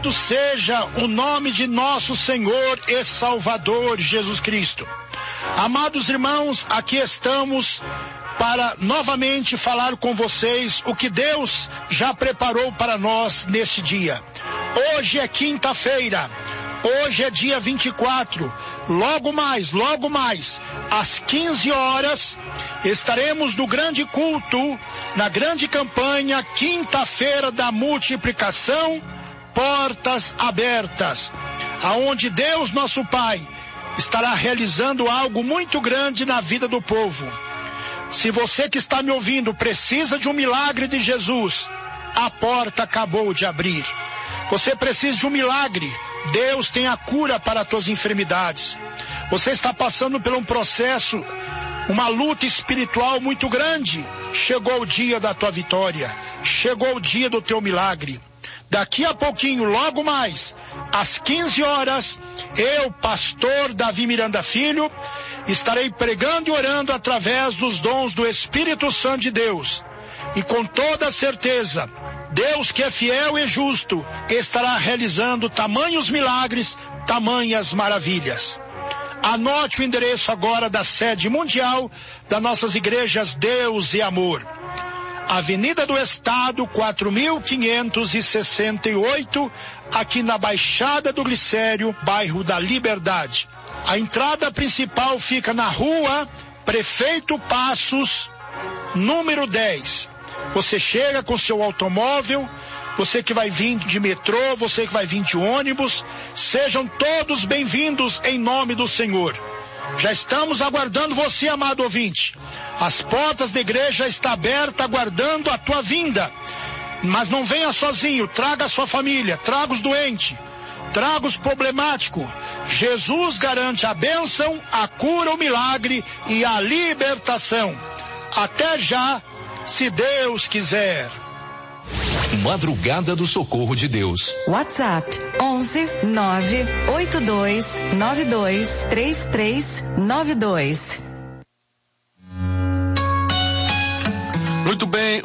Louvado seja o nome de nosso Senhor e Salvador Jesus Cristo. Amados irmãos, aqui estamos para novamente falar com vocês o que Deus já preparou para nós neste dia. Hoje é quinta-feira, hoje é dia 24, logo mais, às 15 horas, estaremos no grande culto, na grande campanha, quinta-feira da multiplicação, portas abertas, aonde Deus, nosso Pai, estará realizando algo muito grande na vida do povo. Se você que está me ouvindo precisa de um milagre de Jesus, a porta acabou de abrir. Você precisa de um milagre, Deus tem a cura para as tuas enfermidades. Você está passando por um processo, uma luta espiritual muito grande. Chegou o dia da tua vitória, chegou o dia do teu milagre. Daqui a pouquinho, logo mais, às 15 horas, eu, pastor Davi Miranda Filho, estarei pregando e orando através dos dons do Espírito Santo de Deus. E com toda certeza, Deus que é fiel e justo, estará realizando tamanhos milagres, tamanhas maravilhas. Anote o endereço agora da sede mundial das nossas igrejas Deus e Amor. Avenida do Estado, 4568, aqui na Baixada do Glicério, bairro da Liberdade. A entrada principal fica na rua Prefeito Passos, número 10. Você chega com seu automóvel, você que vai vir de metrô, você que vai vir de ônibus, sejam todos bem-vindos em nome do Senhor. Já estamos aguardando você, amado ouvinte. As portas da igreja estão abertas, aguardando a tua vinda. Mas não venha sozinho, traga a sua família, traga os doentes, traga os problemáticos. Jesus garante a bênção, a cura, o milagre e a libertação. Até já, se Deus quiser. Madrugada do Socorro de Deus. WhatsApp 11 982 92 3392. Muito bem,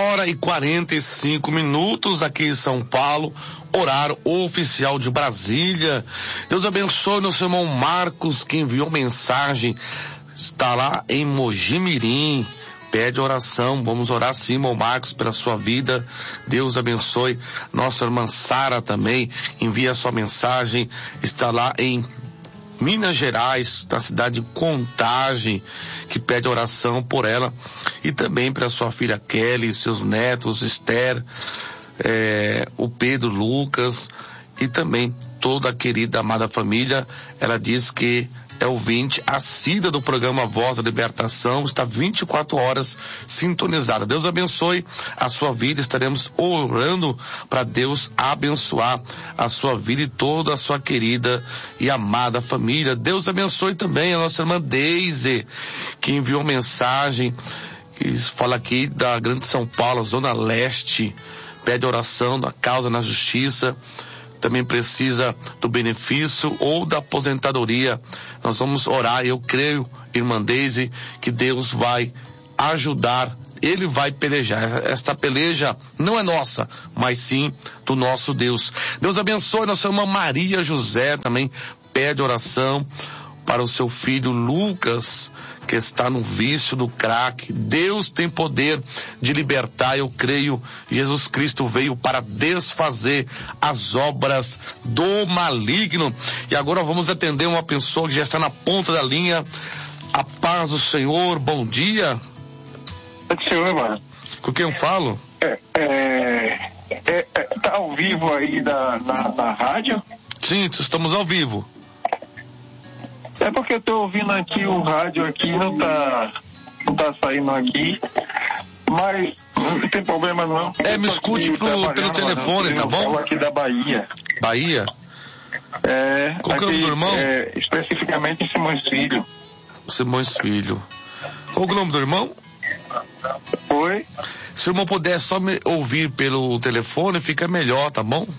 1h45 aqui em São Paulo, horário oficial de Brasília. Deus abençoe nosso irmão Marcos, que enviou mensagem, está lá em Mojimirim. Pede oração, vamos orar sim, irmão Marcos, pela sua vida. Deus abençoe. Nossa irmã Sara também envia sua mensagem, está lá em Minas Gerais, na cidade de Contagem, que pede oração por ela e também para sua filha Kelly, seus netos, Esther, o Pedro, Lucas e também toda a querida, amada família. Ela diz que é ouvinte assídua do programa Voz da Libertação, está 24 horas sintonizada. Deus abençoe a sua vida, estaremos orando para Deus abençoar a sua vida e toda a sua querida e amada família. Deus abençoe também a nossa irmã Deise, que enviou mensagem, que fala aqui da Grande São Paulo, Zona Leste, pede oração da causa na justiça. Também precisa do benefício ou da aposentadoria. Nós vamos orar, eu creio, irmã Deise, que Deus vai ajudar, Ele vai pelejar. Esta peleja não é nossa, mas sim do nosso Deus. Deus abençoe nossa irmã Maria José, também pede oração para o seu filho Lucas, que está no vício do crack. Deus tem poder de libertar, eu creio. Jesus Cristo veio para desfazer as obras do maligno. E agora vamos atender uma pessoa que já está na ponta da linha. A paz do Senhor, bom dia. Senhor, mano. Com quem eu falo? Tá ao vivo aí na rádio? Sim, estamos ao vivo. É porque eu tô ouvindo aqui o rádio aqui, não tá saindo aqui, mas não tem problema não. Me escute pelo telefone, tá bom? Eu falo aqui da Bahia. Bahia? Qual que é o nome do irmão? Especificamente Simões Filho. Simões Filho. Qual o nome do irmão? Oi? Se o irmão puder só me ouvir pelo telefone, fica melhor, tá bom?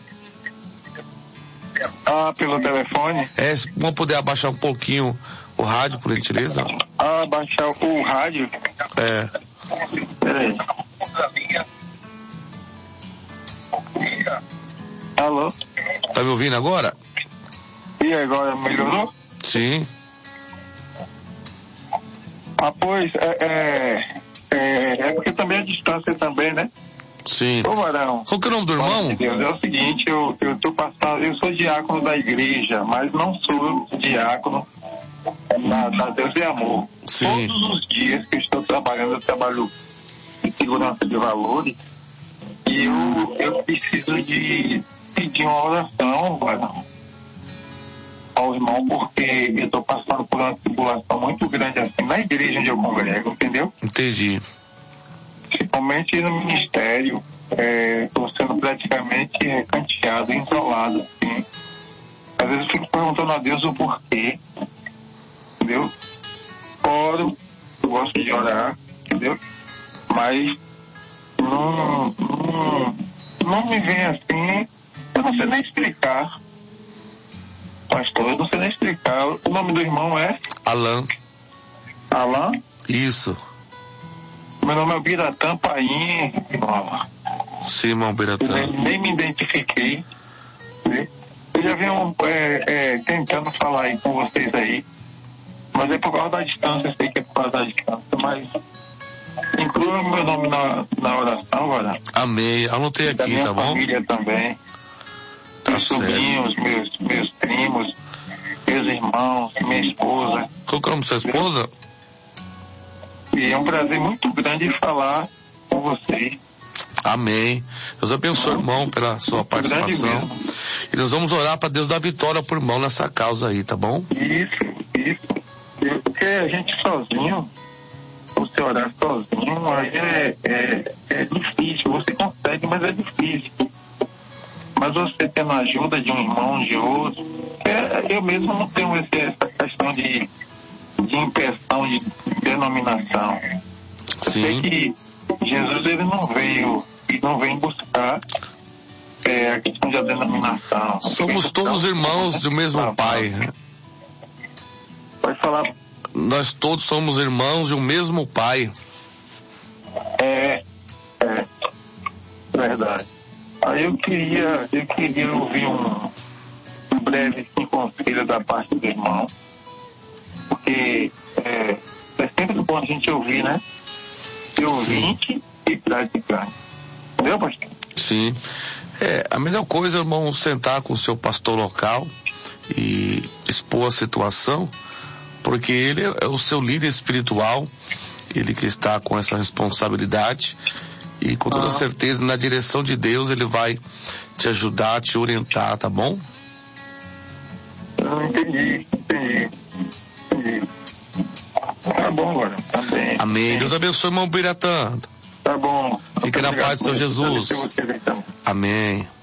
Pelo telefone? Se o irmão puder abaixar um pouquinho o rádio, por gentileza. Abaixar o rádio? Peraí. Alô? Tá me ouvindo agora? E agora, melhorou? Sim. Pois, porque também a distância também, né? Sim. Ô, varão. Qual que é o nome do irmão? De Deus, é o seguinte, eu sou diácono da igreja, mas não sou diácono da Deus e Amor. Sim. Todos os dias que eu estou trabalhando, eu trabalho em segurança de valores, e eu preciso de pedir uma oração, varão, ao irmão, porque eu estou passando por uma tribulação muito grande assim na igreja onde eu congrego, entendeu? Entendi. Principalmente no ministério, estou sendo praticamente canteado, isolado, assim. Às vezes eu fico perguntando a Deus o porquê, entendeu? Oro, eu gosto de orar, entendeu? Mas não me vem assim, eu não sei nem explicar, pastor, eu não sei nem explicar. O nome do irmão é? Alan. Alan? Isso. Meu nome é Biratã Paim, irmão. Sim, irmão Biratã. Nem me identifiquei. Eu já venho tentando falar aí com vocês aí, mas é por causa da distância, eu sei que é por causa da distância, mas inclua o meu nome na oração agora. Amém. Anotei aqui, da minha tá bom? Família também. Tá meus certo. Sobrinhos, meus primos, meus irmãos, minha esposa. Qual que é o nome da sua esposa? E é um prazer muito grande falar com vocês. Amém. Deus abençoe, irmão, pela sua participação. E nós vamos orar para Deus dar vitória pro irmão nessa causa aí, tá bom? Isso. Porque a gente sozinho, você orar sozinho, aí é difícil. Você consegue, mas é difícil. Mas você tendo a ajuda de um irmão, de outro, eu mesmo não tenho essa questão de impressão, de denominação. Eu sei que Jesus, ele não veio e não vem buscar a questão de denominação. Somos todos irmãos do mesmo Pai. Pode falar. Nós todos somos irmãos de um mesmo Pai. Verdade. Aí eu queria ouvir um breve conselho da parte do irmão, porque é sempre bom a gente ouvir, né? Ser ouvinte e praticante. Entendeu, pastor? Sim. A melhor coisa, irmão, sentar com o seu pastor local e expor a situação, porque ele é o seu líder espiritual, ele que está com essa responsabilidade, e com toda certeza, na direção de Deus, ele vai te ajudar, te orientar, tá bom? Entendi. Tá bom agora, tá bem. Amém. Deus abençoe, irmão Biratã. Tá bom. Fique na paz do Senhor Jesus. Amém. Amém.